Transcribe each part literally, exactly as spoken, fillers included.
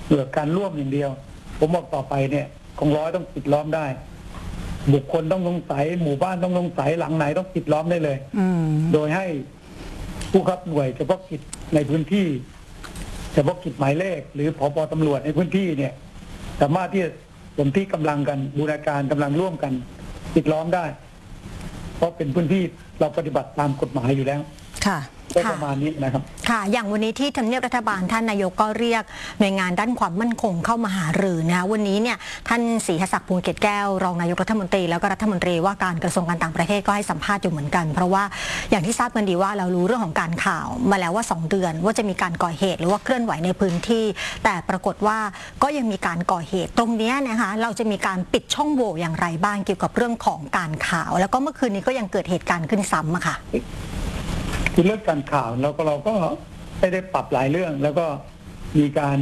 เหลือการร่วมอย่างเดียวผมบอกต่อไปเนี่ยกองร้อยต้องปิดล้อมได้บุคคลต้องสงสัยหมู่บ้านต้องสงสัยหลังไหนต้องปิดล้อมได้เลยโดยให้ผู้ขับหน่วยเฉพาะกิจในพื้นที่เฉพาะกิจหมายเลขหรือผบ.ตำรวจในพื้นที่เนี่ยสามารถที่จะสนที่กำลังกันบูรณาการกำลังร่วมกันปิดล้อมได้เพราะเป็นพื้นที่เราปฏิบัติตามกฎหมายอยู่แล้วค่ะก็ประมาณนี้นะครับค่ะอย่างวันนี้ที่ทำเนียบรัฐบาลท่านนายกก็เรียกหน่วยงานด้านความมั่นคงเข้ามาหารือนะคะวันนี้เนี่ยท่านศรีศักดิ์ ภูลเกตแก้วรองนายกรัฐมนตรีแล้วก็รัฐมนตรีว่าการกระทรวงการต่างประเทศก็ให้สัมภาษณ์อยู่เหมือนกันเพราะว่าอย่างที่ทราบกันดีว่าเรารู้เรื่องของการข่าวมาแล้วว่าสองเดือนว่าจะมีการก่อเหตุหรือว่าเคลื่อนไหวในพื้นที่แต่ปรากฏว่าก็ยังมีการก่อเหตุตรงนี้นะคะเราจะมีการปิดช่องโหว่อย่างไรบ้างเกี่ยวกับเรื่องของการข่าวแล้วก็เมื่อคืนนี้ก็ยังเกิดเหตุการณ์ขึ้นซ้ำอะค่ะคือเรื่องการข่าวเราก็เราก็ไม่ได้ปรับหลายเรื่องแล้วก็มีการ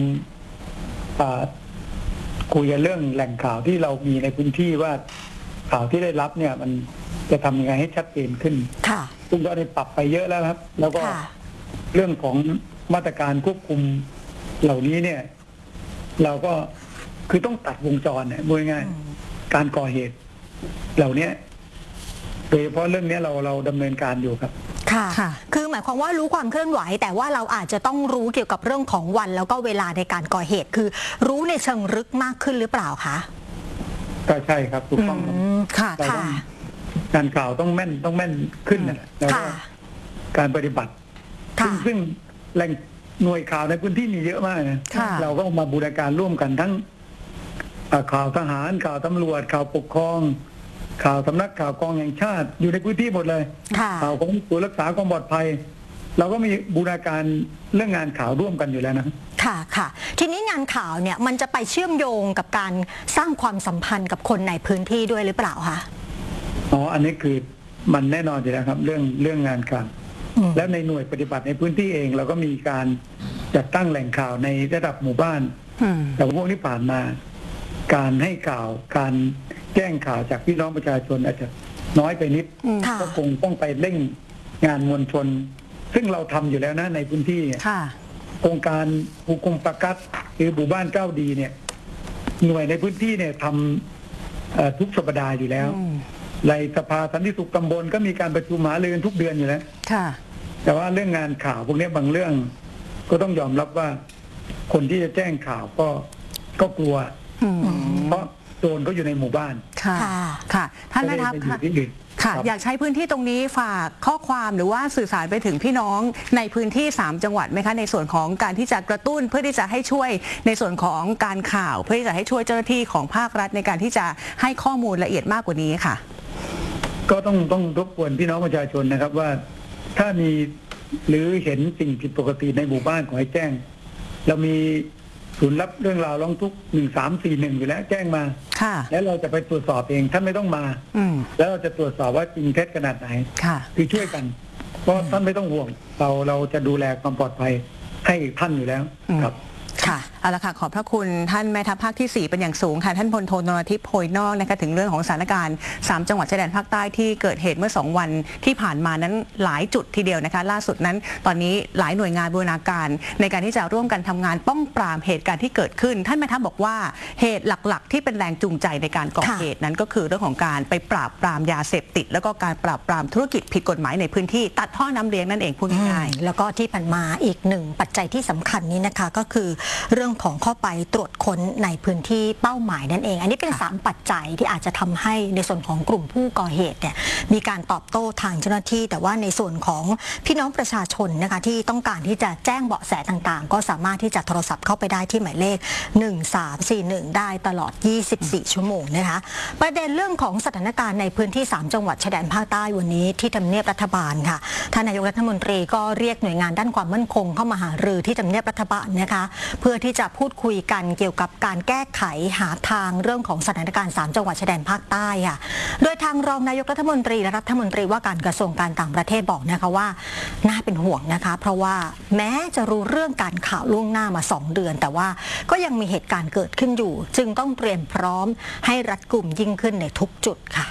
คุยกันเรื่องแหล่งข่าวที่เรามีในพื้นที่ว่าข่าวที่ได้รับเนี่ยมันจะทำยังไงให้ชัดเจนขึ้นซึ่งก็ได้ปรับไปเยอะแล้วครับแล้วก็เรื่องของมาตรการควบคุมเหล่านี้เนี่ยเราก็คือต้องตัดวงจรเนี่ยพูดง่ายๆการก่อเหตุเหล่านี้โดยเฉพาะเรื่องนี้เราเราดำเนินการอยู่ครับค่ะคือหมายความว่ารู้ความเคลื่อนไหวแต่ว่าเราอาจจะต้องรู้เกี่ยวกับเรื่องของวันแล้วก็เวลาในการก่อเหตุคือรู้ในเชิงลึกมากขึ้นหรือเปล่าคะก็ใช่ครับถูกต้องค่ะค่ะการข่าวต้องแม่นต้องแม่นขึ้นนะแล้วก็การปฏิบัติซึ่งซึ่งแหล่งหน่วยข่าวในพื้นที่มีเยอะมากนะเราก็มาบูรณาการร่วมกันทั้งข่าวทหารข่าวตำรวจข่าวปกครองข่าวสำนักข่าวกองแห่งชาติอยู่ในพื้นที่หมดเลยข่าวของศูนย์รักษาความปลอดภัยเราก็มีบูรณาการเรื่องงานข่าวร่วมกันอยู่แล้วนะค่ะค่ะทีนี้งานข่าวเนี่ยมันจะไปเชื่อมโยงกับการสร้างความสัมพันธ์กับคนในพื้นที่ด้วยหรือเปล่าคะอ๋ออันนี้คือมันแน่นอนอยู่แล้วครับเรื่องเรื่องงานข่าวแล้วในหน่วยปฏิบัติในพื้นที่เองเราก็มีการจัดตั้งแหล่งข่าวในระดับหมู่บ้านแต่พวกนี้ผ่านมาการให้ข่าวการแจ้งข่าวจากพี่น้องประชาชนอาจจะน้อยไปนิดก็คงต้องไปเร่งงานมวลชนซึ่งเราทำอยู่แล้วนะในพื้นที่โครงการภูคุมประกัศหรือหมู่บ้านเก้าดีเนี่ยหน่วยในพื้นที่เนี่ยทำทุกสัปดาห์อยู่แล้วในสภาสันติสุขตำบลก็มีการประชุมหารือทุกเดือนอยู่แล้วแต่ว่าเรื่องงานข่าวพวกนี้บางเรื่องก็ต้องยอมรับว่าคนที่จะแจ้งข่าวก็ก็กลัวเพราะโจรก็อยู่ในหมู่บ้านค่ะค่ะท่านนายทัพค่ะอยากใช้พื้นที่ตรงนี้ฝากข้อความหรือว่าสื่อสารไปถึงพี่น้องในพื้นที่สามจังหวัดไหมคะในส่วนของการที่จะกระตุ้นเพื่อที่จะให้ช่วยในส่วนของการข่าวเพื่อที่จะให้ช่วยเจ้าหน้าที่ของภาครัฐในการที่จะให้ข้อมูลละเอียดมากกว่านี้ค่ะก็ต้องต้องรบกวนพี่น้องประชาชนนะครับว่าถ้ามีหรือเห็นสิ่งผิดปกติในหมู่บ้านขอให้แจ้งเรามีศูนย์รับเรื่องราวร้องทุกข์หนึ่งสามสี่หนึ่งอยู่แล้วแจ้งมาแล้วเราจะไปตรวจสอบเองท่านไม่ต้องมาแล้วเราจะตรวจสอบว่าจริงเท็จขนาดไหนคือช่วยกันเพราะท่านไม่ต้องห่วงเราเราจะดูแลความปลอดภัยให้ท่านอยู่แล้วครับค่ะเอาละค่ะขอบพระคุณท่านแม่ทัพภาคที่สี่เป็นอย่างสูงค่ะท่านพลโทนรทิพย์โพยนอกนะคะถึงเรื่องของสถานการณ์สามจังหวัดชายแดนภาคใต้ที่เกิดเหตุเมื่อสองวันที่ผ่านมานั้นหลายจุดทีเดียวนะคะล่าสุดนั้นตอนนี้หลายหน่วยงานบูรณาการในการที่จะร่วมกันทำงานป้องปรามเหตุการณ์ที่เกิดขึ้นท่านแม่ทัพบอกว่าเหตุหลักๆที่เป็นแรงจูงใจในการก่อเหตุนั้นก็คือเรื่องของการไปปราบปรามยาเสพติดแล้วก็การปราบปรามธุรกิจผิดกฎหมายในพื้นที่ตัดท่อน้ำเลี้ยงนั่นเองพูดง่ายๆแล้วก็ที่ผ่านมาอีกหนึ่งปัจจัยที่สำคัญนี้นะคะก็คือเรื่องของเข้าไปตรวจค้นในพื้นที่เป้าหมายนั่นเองอันนี้เป็นสามปัจจัยที่อาจจะทำให้ในส่วนของกลุ่มผู้ก่อเหตุเนี่ยมีการตอบโต้ทางเจ้าหน้าที่แต่ว่าในส่วนของพี่น้องประชาชนนะคะที่ต้องการที่จะแจ้งเบาะแสต่างๆก็สามารถที่จะโทรศัพท์เข้าไปได้ที่หมายเลขหนึ่งสามสี่หนึ่งได้ตลอดยี่สิบสี่ชั่วโมงนะคะประเด็นเรื่องของสถานการณ์ในพื้นที่สามจังหวัดชายแดนภาคใต้วันนี้ที่ทำเนียบรัฐบาลค่ะท่านนายกรัฐมนตรีก็เรียกหน่วยงานด้านความมั่นคงเข้ามาหารือที่ทำเนียบรัฐบาลนะคะเพื่อที่จะพูดคุยกันเกี่ยวกับการแก้ไขหาทางเรื่องของสถานการณ์สามจังหวัดชายแดนภาคใต้ค่ะโดยทางรองนายกรัฐมนตรีและรัฐมนตรีว่าการกระทรวงการต่างประเทศบอกนะคะว่าน่าเป็นห่วงนะคะเพราะว่าแม้จะรู้เรื่องการข่าวล่วงหน้ามาสองเดือนแต่ว่าก็ยังมีเหตุการณ์เกิดขึ้นอยู่จึงต้องเตรียมพร้อมให้รัดกุมยิ่งขึ้นในทุกจุดค่ะ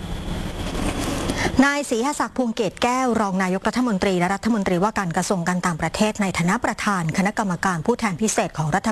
นายศรีศักดิ์ ภูลเกตแก้วรองนายกรัฐมนตรีและรัฐมนตรีว่าการกระทรวงการต่างประเทศในฐานะประธานคณะกรรมการผู้แทนพิเศษของรัฐ